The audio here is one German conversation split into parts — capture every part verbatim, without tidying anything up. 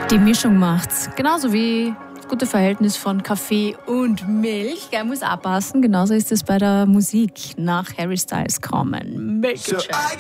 Die Mischung macht's. Genauso wie das gute Verhältnis von Kaffee und Milch. Er muss abpassen. Genauso ist es bei der Musik. Nach Harry Styles kommen. Milk so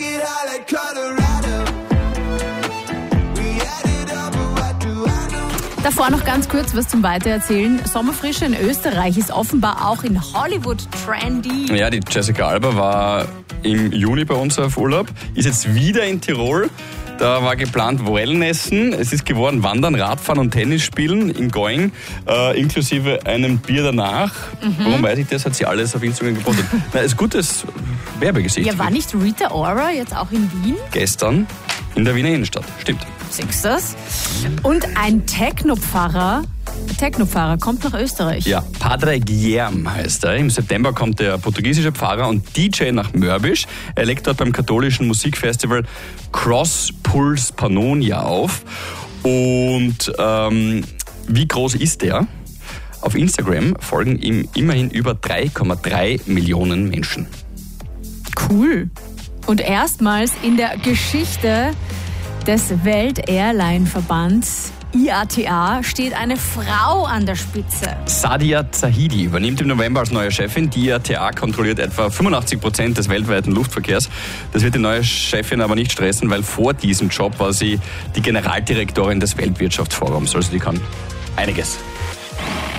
Davor noch ganz kurz was zum Weitererzählen. Sommerfrische in Österreich ist offenbar auch in Hollywood trendy. Ja, die Jessica Alba war im Juni bei uns auf Urlaub, ist jetzt wieder in Tirol. Da war geplant Wellnessen, es ist geworden Wandern, Radfahren und Tennis spielen in Going, äh, inklusive einem Bier danach. Mhm. Warum weiß ich das? Hat sie alles auf Instagram gepostet. Na, ist gutes Werbegesicht. Ja, war nicht Rita Ora jetzt auch in Wien? Gestern in der Wiener Innenstadt, stimmt. Siehst du das? Und ein Techno-Pfarrer, Techno-Pfarrer kommt nach Österreich. Ja, Padre Guilherme heißt er. Im September kommt der portugiesische Pfarrer und D J nach Mörbisch. Er legt dort beim katholischen Musikfestival Cross Pulse Pannonia auf. Und ähm, wie groß ist der? Auf Instagram folgen ihm immerhin über drei Komma drei Millionen Menschen. Cool. Und erstmals in der Geschichte des Welt-Airline-Verbands I A T A steht eine Frau an der Spitze. Sadia Zahidi übernimmt im November als neue Chefin. Die I A T A kontrolliert etwa fünfundachtzig Prozent des weltweiten Luftverkehrs. Das wird die neue Chefin aber nicht stressen, weil vor diesem Job war sie die Generaldirektorin des Weltwirtschaftsforums. Also die kann einiges.